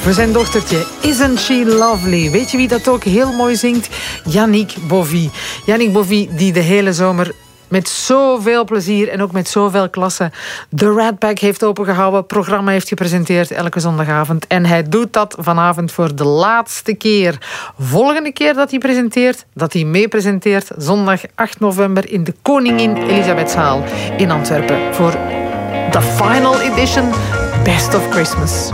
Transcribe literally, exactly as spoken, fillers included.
Voor zijn dochtertje Isn't She Lovely. Weet je wie dat ook heel mooi zingt? Yannick Bovy. Yannick Bovy die de hele zomer met zoveel plezier en ook met zoveel klasse de Rat Pack heeft opengehouden, het programma heeft gepresenteerd elke zondagavond. En hij doet dat vanavond voor de laatste keer. Volgende keer dat hij presenteert, dat hij mee presenteert, zondag acht november in de Koningin Elisabethzaal in Antwerpen voor de final edition Best of Christmas.